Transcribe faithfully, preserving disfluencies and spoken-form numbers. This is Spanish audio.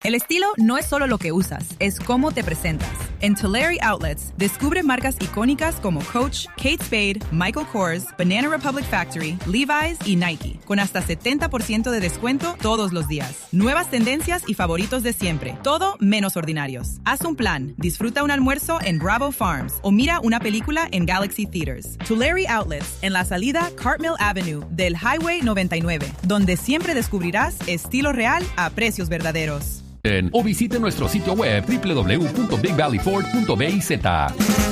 El estilo no es solo lo que usas, es cómo te presentas. En Tulare Outlets, descubre marcas icónicas como Coach, Kate Spade, Michael Kors, Banana Republic Factory, Levi's y Nike, con hasta setenta por ciento de descuento todos los días. Nuevas tendencias y favoritos de siempre, todo menos ordinarios. Haz un plan, disfruta un almuerzo en Bravo Farms o mira una película en Galaxy Theaters. Tulare Outlets, en la salida Cartmill Avenue del Highway noventa y nueve, donde siempre descubrirás estilo real a precios verdaderos. O visite nuestro sitio web doble u doble u doble u punto big valley ford punto b i z.